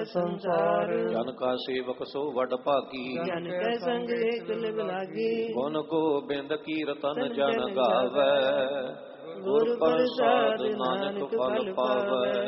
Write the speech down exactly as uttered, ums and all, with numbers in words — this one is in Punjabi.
ਸੰਸਾਰ ਜਨ ਕਾ ਸੇਵਕ ਸੋ ਵਡ ਭਾਗੀ ਜਨ ਕੈ ਸੰਗ ਏਕ ਲਿਵ ਲਾਗੀ ਗੁਣ ਗੋਬਿੰਦ ਕੀਰਤਨ ਜਨ ਗਾਵੈ ਗੁਰ ਪ੍ਰਸਾਦ ਨਾਨਕ ਫਲ ਪਾਵੈ।